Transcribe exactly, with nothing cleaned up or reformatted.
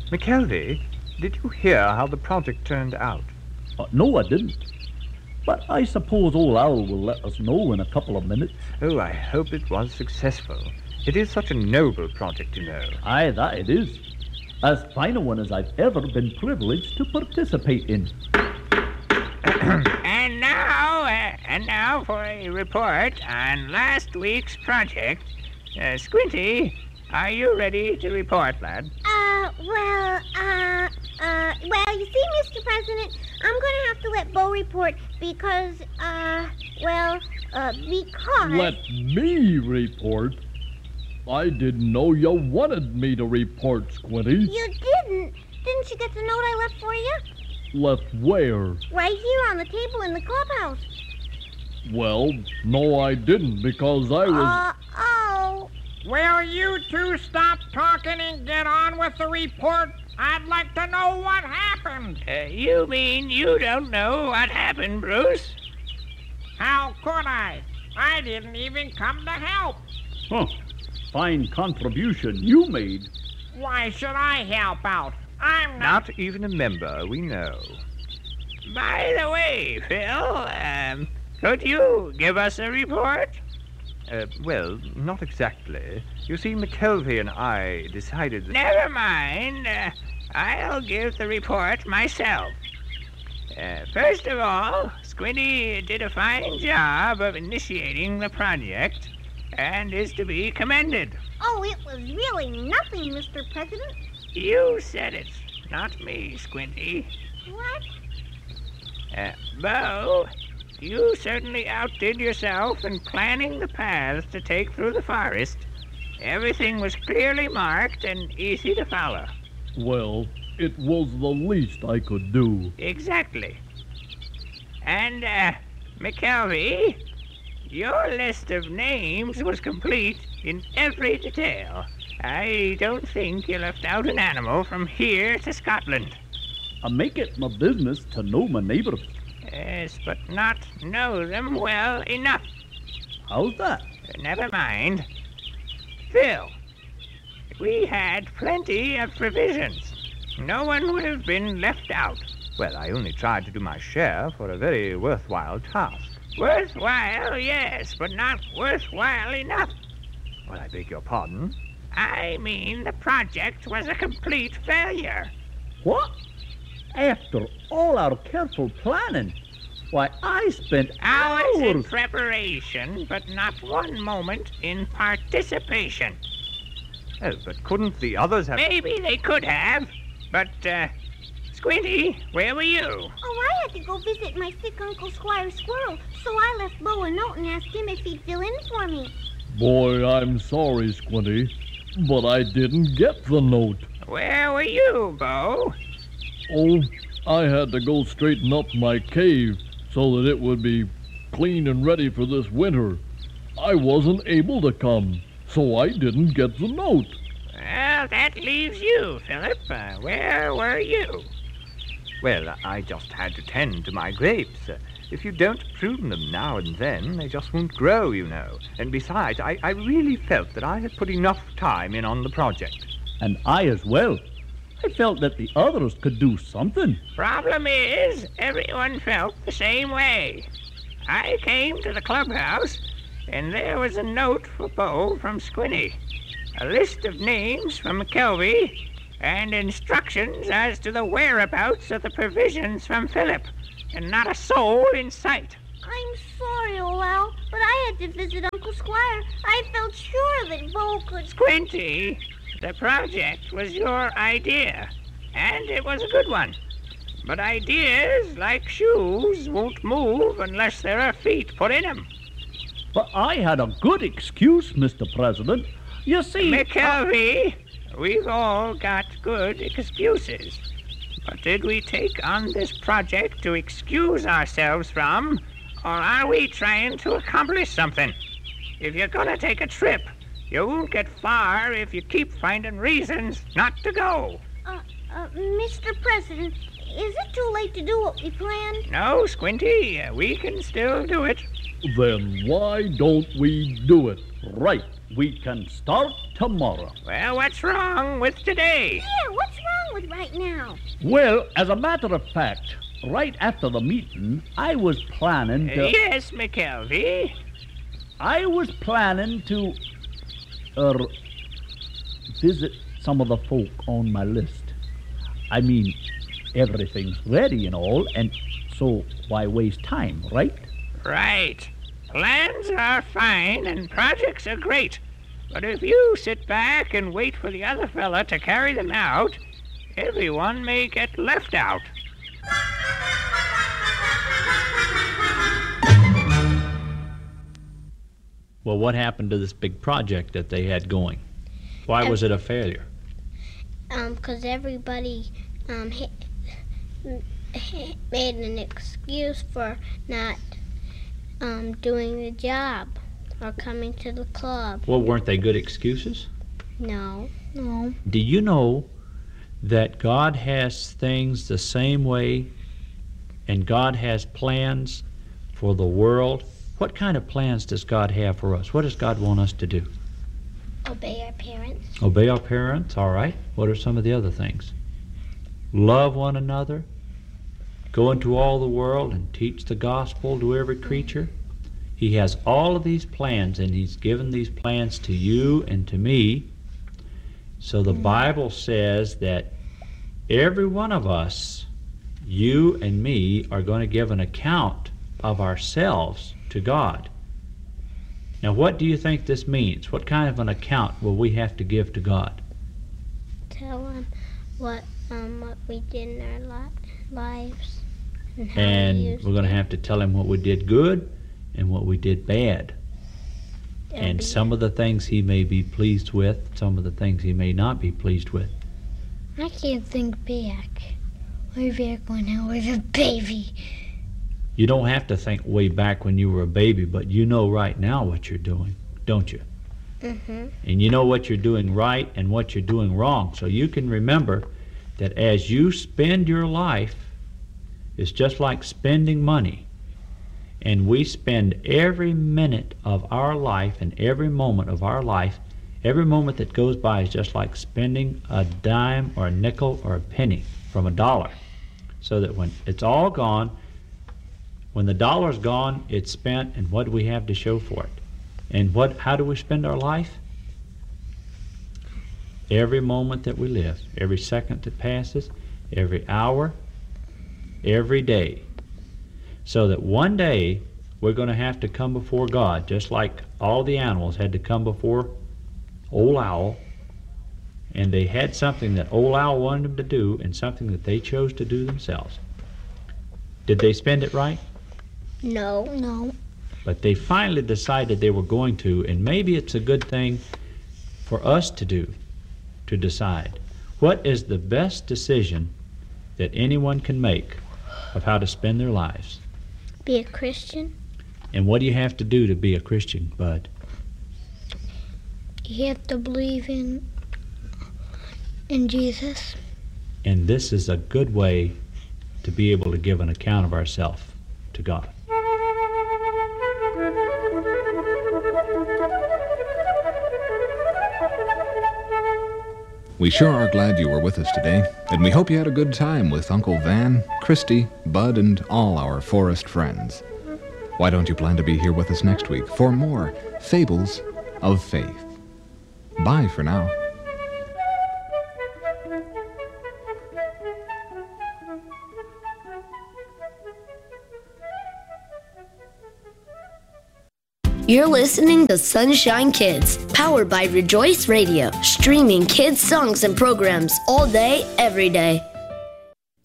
McKelvey, did you hear how the project turned out? Uh, no, I didn't. But I suppose old Owl will let us know in a couple of minutes. Oh, I hope it was successful. It is such a noble project, you know. Aye, that it is. As fine a one as I've ever been privileged to participate in. And now, uh, and now for a report on last week's project. Uh, Squinty, are you ready to report, lad? Uh, well, uh, uh, well, you see, Mister President, I'm gonna have to let Bo report because, uh, well, uh, because... Let me report? I didn't know you wanted me to report, Squinty. You didn't? Didn't you get the note I left for you? Left where? Right here on the table in the clubhouse. Well, no, I didn't, because I was... Uh, oh. Will you two stop talking and get on with the report? I'd like to know what happened. Uh, you mean you don't know what happened, Bruce? How could I? I didn't even come to help. Huh. Fine contribution you made. Why should I help out? I'm not... Not even a member, we know. By the way, Phil, um, could you give us a report? Uh, well, not exactly. You see, McKelvey and I decided that... Never mind. Uh, I'll give the report myself. Uh, first of all, Squinty did a fine job of initiating the project and is to be commended. Oh, it was really nothing, Mister President. You said it, not me, Squinty. What? Uh, Bo, you certainly outdid yourself in planning the paths to take through the forest. Everything was clearly marked and easy to follow. Well, it was the least I could do. Exactly. And, uh, McKelvey, your list of names was complete in every detail. I don't think you left out an animal from here to Scotland. I make it my business to know my neighbors. Yes, but not know them well enough. How's that? Never mind. Phil, we had plenty of provisions. No one would have been left out. Well, I only tried to do my share for a very worthwhile task. Worthwhile, yes, but not worthwhile enough. Well, I beg your pardon? I mean, the project was a complete failure. What? After all our careful planning? Why, I spent Hours in hours... preparation, but not one moment in participation. Oh, but couldn't the others have... Maybe they could have, but, uh, Squinty, where were you? Oh, I had to go visit my sick Uncle Squire Squirrel, so I left Bo a note and asked him if he'd fill in for me. Boy, I'm sorry, Squinty, but I didn't get the note. Where were you, Bo? Oh, I had to go straighten up my cave so that it would be clean and ready for this winter. I wasn't able to come, so I didn't get the note. Well, that leaves you, Philip. Uh, where were you? Well, I just had to tend to my grapes. Uh, if you don't prune them now and then, they just won't grow, you know. And besides, I, I really felt that I had put enough time in on the project. And I as well. I felt that the others could do something. Problem is, everyone felt the same way. I came to the clubhouse, and there was a note for Bo from Squinty, a list of names from McKelvey, and instructions as to the whereabouts of the provisions from Philip, and not a soul in sight. I'm sorry, old Owl, but I had to visit Uncle Squire. I felt sure that Bo could... Squinty, the project was your idea, and it was a good one. But ideas, like shoes, won't move unless there are feet put in them. But I had a good excuse, Mister President. You see... McKelvey, we've all got good excuses. But did we take on this project to excuse ourselves from, or are we trying to accomplish something? If you're gonna take a trip, you won't get far if you keep finding reasons not to go. Uh, uh, Mister President, is it too late to do what we planned? No, Squinty, we can still do it. Then why don't we do it? Right. We can start tomorrow. Well, what's wrong with today? Yeah, what's wrong with right now? Well, as a matter of fact, right after the meeting, I was planning to... Uh, yes, McKelvey. I was planning to... Uh, visit some of the folk on my list. I mean, everything's ready and all, and so why waste time, right? Right. Plans are fine and projects are great. But if you sit back and wait for the other fella to carry them out, everyone may get left out. Well, what happened to this big project that they had going? Why was it a failure? Um, because everybody um hit, made an excuse for not um doing the job or coming to the club. Well, weren't they good excuses? No. No. Do you know that God has things the same way, and God has plans for the world? What kind of plans does God have for us? What does God want us to do? Obey our parents. Obey our parents, all right. What are some of the other things? Love one another. Go into all the world and teach the gospel to every creature. He has all of these plans, and He's given these plans to you and to me. So the Bible says that every one of us, you and me, are going to give an account of ourselves to God. Now, what do you think this means? What kind of an account will we have to give to God? Tell Him what um what we did in our li- lives. And, how And we used we're going to it. have to tell Him what we did good and what we did bad. That'd And be some of the things He may be pleased with, some of the things He may not be pleased with. I can't think back. Way back when I was a baby. You don't have to think way back when you were a baby, but you know right now what you're doing, don't you? Mm-hmm. And you know what you're doing right and what you're doing wrong. So you can remember that as you spend your life, it's just like spending money. And we spend every minute of our life and every moment of our life, every moment that goes by is just like spending a dime or a nickel or a penny from a dollar. So that when it's all gone, when the dollar's gone, it's spent, and what do we have to show for it? And what? How do we spend our life? Every moment that we live, every second that passes, every hour, every day. So that one day we're going to have to come before God, just like all the animals had to come before Old Owl, and they had something that Old Owl wanted them to do and something that they chose to do themselves. Did they spend it right? No. No. But they finally decided they were going to, and maybe it's a good thing for us to do, to decide what is the best decision that anyone can make of how to spend their lives. Be a Christian. And what do you have to do to be a Christian, Bud? You have to believe in in Jesus. And this is a good way to be able to give an account of ourselves to God. We sure are glad you were with us today, and we hope you had a good time with Uncle Van, Christy, Bud, and all our forest friends. Why don't you plan to be here with us next week for more Fables of Faith? Bye for now. You're listening to Sunshine Kids, powered by Rejoice Radio, streaming kids' songs and programs all day, every day.